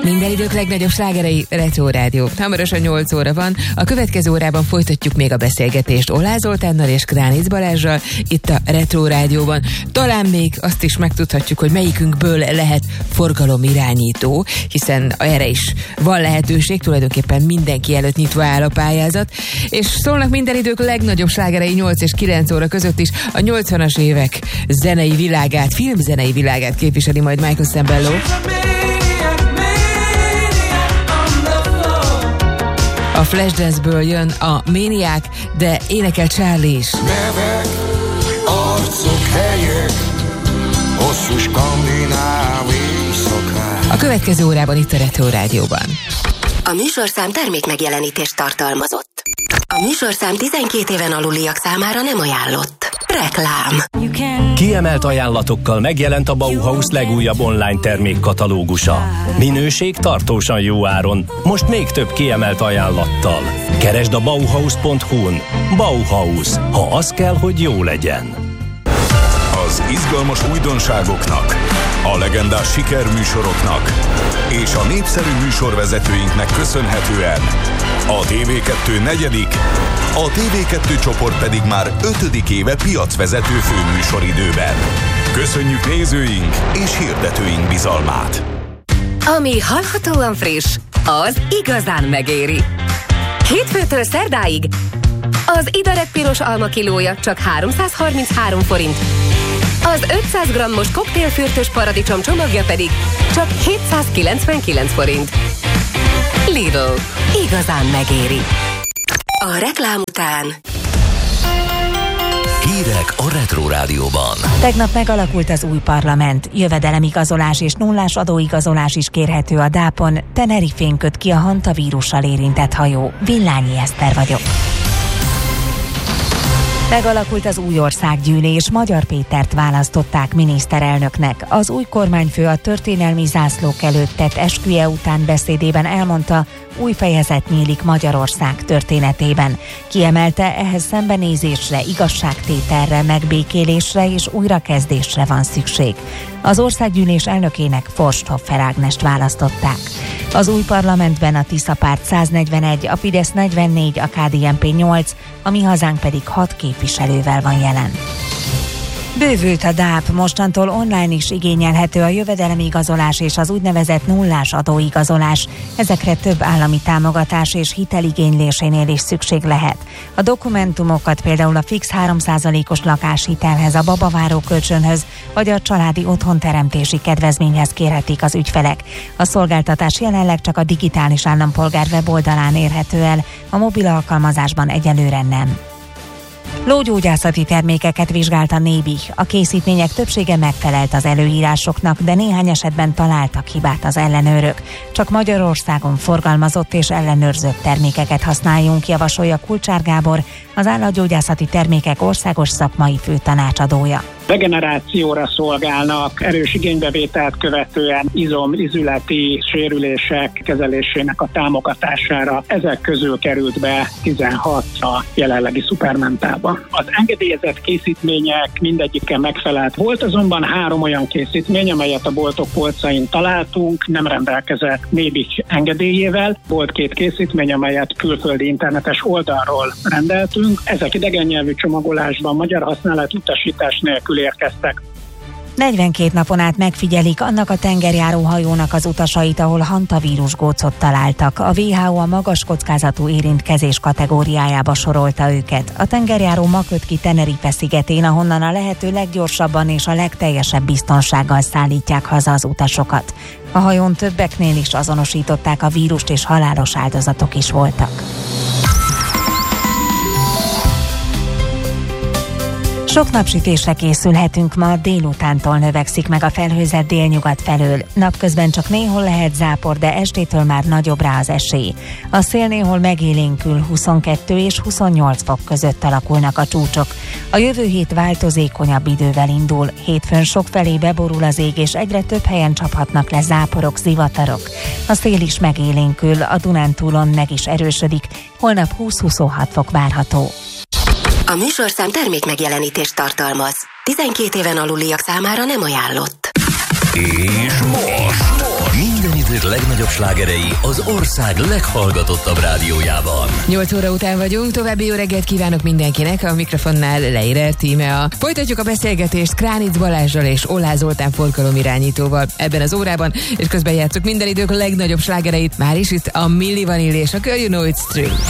Minden idők legnagyobb slágerei, Retro Rádió. Hamarosan 8 óra van, a következő órában folytatjuk még a beszélgetést Oláh Zoltánnal és Kránic Balázsral itt a Retro Rádióban. Talán még azt is megtudhatjuk, hogy melyikünkből lehet forgalomirányító, hiszen erre is van lehetőség, tulajdonképpen mindenki előtt nyitva áll a pályázat, és szólnak minden idők legnagyobb slágerei 8 és 9 óra között is. A 80-as évek zenei világát, filmzenei világát képviseli majd Michael Sembello. A Flashdance-ből jön a Maniac, de énekel Charlie is. Nevek, arcok, helyek, hosszú skandináv éjszakák. A következő órában itt a Retro Rádióban. A műsorszám termékmegjelenítést tartalmazott. A műsorszám 12 éven aluliak számára nem ajánlott. Reklám. Kiemelt ajánlatokkal megjelent a Bauhaus legújabb online termékkatalógusa. Minőség tartósan jó áron, most még több kiemelt ajánlattal. Keresd a Bauhaus.hu-n. Bauhaus, ha az kell, hogy jó legyen. Az izgalmas újdonságoknak, a legendás sikerműsoroknak és a népszerű műsorvezetőinknek köszönhetően a TV2 negyedik, a TV2 csoport pedig már 5. éve piacvezető főműsoridőben. Köszönjük nézőink és hirdetőink bizalmát! Ami hallhatóan friss, az igazán megéri. Hétfőtől szerdáig az Idarek piros alma kilója csak 333 forint. Az 500 g-os koktélfürtös paradicsom csomagja pedig csak 799 forint. Lidl. Igazán megéri. A reklám után hírek a Retro Rádióban. Tegnap megalakult az új parlament. Jövedelemigazolás és nullás adóigazolás is kérhető a DÁP-on. Tenerifén köt ki a hantavírussal érintett hajó. Villányi Eszter vagyok. Megalakult az új országgyűlés, Magyar Pétert választották miniszterelnöknek. Az új kormányfő a történelmi zászlók előtt tett esküje után beszédében elmondta, új fejezet nyílik Magyarország történetében. Kiemelte, ehhez szembenézésre, igazságtételre, megbékélésre és újrakezdésre van szükség. Az országgyűlés elnökének Forsthoffer Ágnest választották. Az új parlamentben a Tisza párt 141, a Fidesz 44, a KDNP 8, a Mi Hazánk pedig 6 képviselővel van jelen. Bővült a DÁP, mostantól online is igényelhető a jövedelemigazolás és az úgynevezett nullás adóigazolás. Ezekre több állami támogatás és hiteligénylésénél is szükség lehet. A dokumentumokat például a fix 3%-os lakáshitelhez, a babaváró kölcsönhöz vagy a családi otthonteremtési kedvezményhez kérhetik az ügyfelek. A szolgáltatás jelenleg csak a digitális állampolgár weboldalán érhető el, a mobil alkalmazásban egyelőre nem. Lógyógyászati termékeket vizsgált a NÉBI. A készítmények többsége megfelelt az előírásoknak, de néhány esetben találtak hibát az ellenőrök. Csak Magyarországon forgalmazott és ellenőrzött termékeket használjunk, javasolja Kulcsár Gábor, az állatgyógyászati termékek országos szakmai főtanácsadója. Regenerációra szolgálnak, erős igénybevételt követően izom-izületi sérülések kezelésének a támogatására. Ezek közül került be 16 a jelenlegi szupermentában. Az engedélyezett készítmények mindegyike megfelelt. Volt azonban 3 olyan készítmény, amelyet a boltok polcain találtunk, nem rendelkezett NÉBI engedélyével. Volt 2 készítmény, amelyet külföldi internetes oldalról rendeltünk. Ezek idegen nyelvű csomagolásban, magyar használat utasítás nélkül érkeztek. 42 napon át megfigyelik annak a tengerjáró hajónak az utasait, ahol hantavírus gócot találtak. A WHO a magas kockázatú érintkezés kategóriájába sorolta őket. A tengerjáró ma köt ki Tenerife szigetén, ahonnan a lehető leggyorsabban és a legteljesebb biztonsággal szállítják haza az utasokat. A hajón többeknél is azonosították a vírust, és halálos áldozatok is voltak. Sok napsütésre készülhetünk ma, délutántól növekszik meg a felhőzet délnyugat felől. Napközben csak néhol lehet zápor, de estétől már nagyobb rá az esély. A szél néhol megélénkül, 22 és 28 fok között alakulnak a csúcsok. A jövő hét változékonyabb idővel indul. Hétfőn sokfelé beborul az ég, és egyre több helyen csaphatnak le záporok, zivatarok. A szél is megélénkül, a Dunántúlon meg is erősödik. Holnap 20-26 fok várható. A műsorszám termékmegjelenítést tartalmaz. 12 éven aluliak számára nem ajánlott. És most Minden idők legnagyobb slágerei az ország leghallgatottabb rádiójában. 8 óra után vagyunk, további jó reggelt kívánok mindenkinek, a mikrofonnál Leirer Tímea. Folytatjuk a beszélgetést Kránic Balázsral és Oláh Zoltán forgalomirányítóval ebben az órában, és közben játsszuk minden idők legnagyobb slágereit, már is itt a Milli Vanilli és a Girl You Know It's True.